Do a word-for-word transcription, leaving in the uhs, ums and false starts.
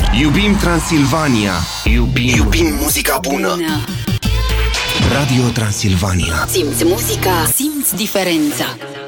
Iubim Transilvania. Iubim, Iubim muzica bună. bună. Radio Transilvania. Simți muzica, simți diferența.